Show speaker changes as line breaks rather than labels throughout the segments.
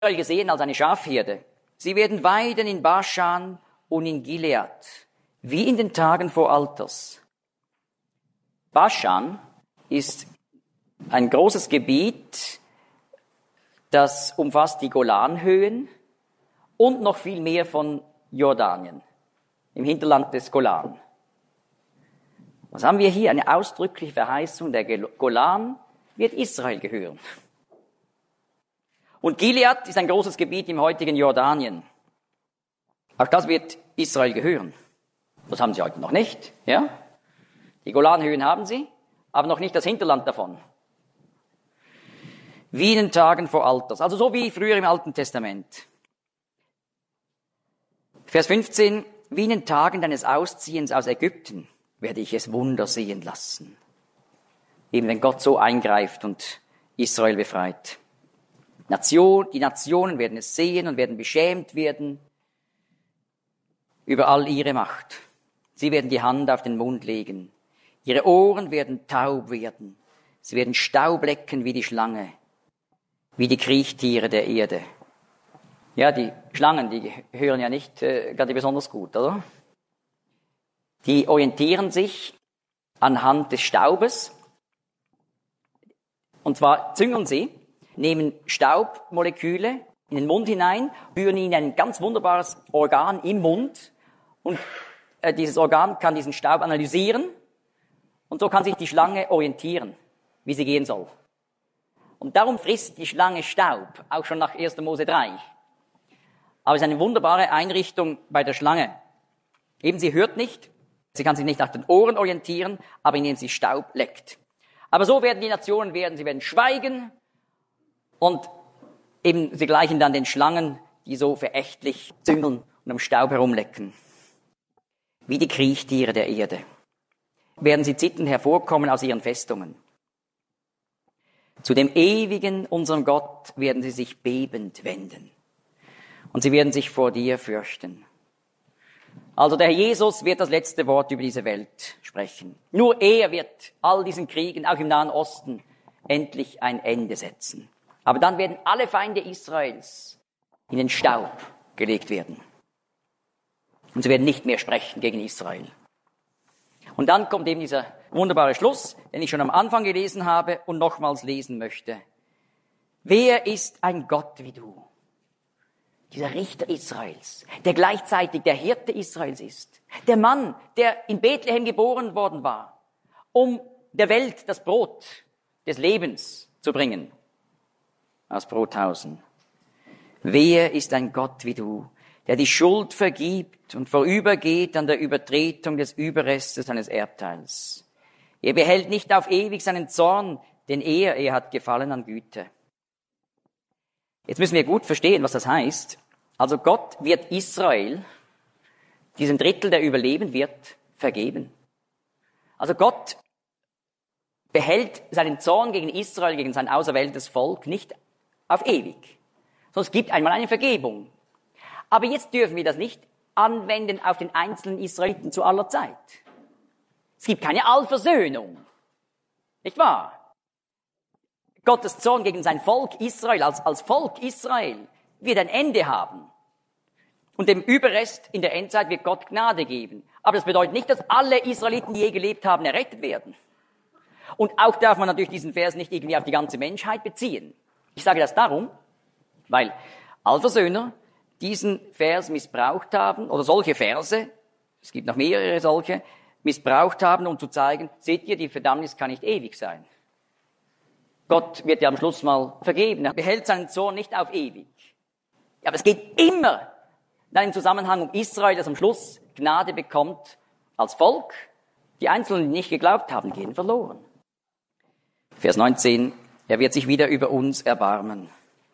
gesehen als eine Schafherde. Sie werden weiden in Baschan und in Gilead, wie in den Tagen vor Alters. Baschan ist ein großes Gebiet, das umfasst die Golanhöhen und noch viel mehr von Jordanien, im Hinterland des Golan. Was haben wir hier? Eine ausdrückliche Verheißung, der Golan wird Israel gehören. Und Gilead ist ein großes Gebiet im heutigen Jordanien. Auch das wird Israel gehören. Das haben sie heute noch nicht, ja? Die Golanhöhen haben sie, aber noch nicht das Hinterland davon. Wie in den Tagen vor Alters, also so wie früher im Alten Testament. Vers 15, wie in den Tagen deines Ausziehens aus Ägypten werde ich es Wunder sehen lassen. Eben wenn Gott so eingreift und Israel befreit. Die Nationen werden es sehen und werden beschämt werden über all ihre Macht. Sie werden die Hand auf den Mund legen. Ihre Ohren werden taub werden. Sie werden Staub lecken wie die Schlange, wie die Kriechtiere der Erde. Ja, die Schlangen, die hören ja nicht gerade besonders gut, oder? Die orientieren sich anhand des Staubes. Und zwar züngeln sie, nehmen Staubmoleküle in den Mund hinein, führen ihnen ein ganz wunderbares Organ im Mund. Und dieses Organ kann diesen Staub analysieren. Und so kann sich die Schlange orientieren, wie sie gehen soll. Und darum frisst die Schlange Staub, auch schon nach 1. Mose 3. Aber es ist eine wunderbare Einrichtung bei der Schlange. Eben, sie hört nicht, sie kann sich nicht nach den Ohren orientieren, aber indem sie Staub leckt. Aber so werden die Nationen sie werden schweigen und eben sie gleichen dann den Schlangen, die so verächtlich züngeln und am Staub herumlecken. Wie die Kriechtiere der Erde werden sie zitternd hervorkommen aus ihren Festungen. Zu dem ewigen, unserem Gott, werden sie sich bebend wenden. Und sie werden sich vor dir fürchten. Also der Herr Jesus wird das letzte Wort über diese Welt sprechen. Nur er wird all diesen Kriegen, auch im Nahen Osten, endlich ein Ende setzen. Aber dann werden alle Feinde Israels in den Staub gelegt werden. Und sie werden nicht mehr sprechen gegen Israel. Und dann kommt eben dieser wunderbare Schluss, den ich schon am Anfang gelesen habe und nochmals lesen möchte. Wer ist ein Gott wie du? Dieser Richter Israels, der gleichzeitig der Hirte Israels ist. Der Mann, der in Bethlehem geboren worden war, um der Welt das Brot des Lebens zu bringen. Aus Brothausen. Wer ist ein Gott wie du, der die Schuld vergibt und vorübergeht an der Übertretung des Überrestes seines Erbteils? Er behält nicht auf ewig seinen Zorn, denn er hat Gefallen an Güte. Jetzt müssen wir gut verstehen, was das heißt. Also Gott wird Israel, diesem Drittel, der überleben wird, vergeben. Also Gott behält seinen Zorn gegen Israel, gegen sein auserwähltes Volk, nicht auf ewig. Sondern es gibt einmal eine Vergebung. Aber jetzt dürfen wir das nicht anwenden auf den einzelnen Israeliten zu aller Zeit. Es gibt keine Allversöhnung. Nicht wahr? Gottes Zorn gegen sein Volk Israel, als Volk Israel, wird ein Ende haben. Und dem Überrest in der Endzeit wird Gott Gnade geben. Aber das bedeutet nicht, dass alle Israeliten, die je gelebt haben, errettet werden. Und auch darf man natürlich diesen Vers nicht irgendwie auf die ganze Menschheit beziehen. Ich sage das darum, weil Allversöhner diesen Vers missbraucht haben, oder solche Verse, es gibt noch mehrere solche, missbraucht haben, um zu zeigen, seht ihr, die Verdammnis kann nicht ewig sein. Gott wird ja am Schluss mal vergeben. Er behält seinen Zorn nicht auf ewig. Aber es geht immer in einem Zusammenhang um Israel, das am Schluss Gnade bekommt als Volk. Die Einzelnen, die nicht geglaubt haben, gehen verloren. Vers 19. Er wird sich wieder über uns erbarmen.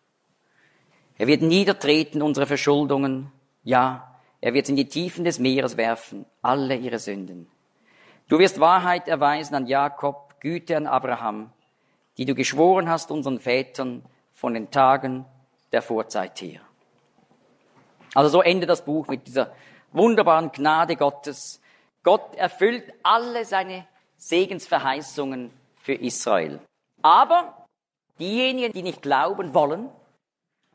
Er wird niedertreten unsere Verschuldungen. Ja, er wird in die Tiefen des Meeres werfen, alle ihre Sünden. Du wirst Wahrheit erweisen an Jakob, Güte an Abraham, die du geschworen hast unseren Vätern von den Tagen der Vorzeit her. Also so endet das Buch mit dieser wunderbaren Gnade Gottes. Gott erfüllt alle seine Segensverheißungen für Israel. Aber diejenigen, die nicht glauben wollen,